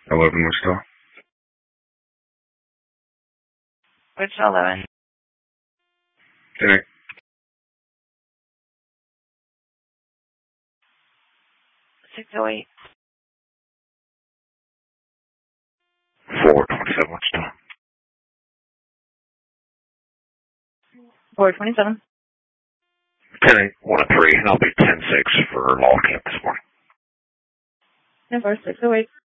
11 Wichita. Wichita 11. 10-8. 608. 427 Wichita. 427. 10-8. 1-3, and I'll be 10-6 for law camp this morning. 10-4, 608.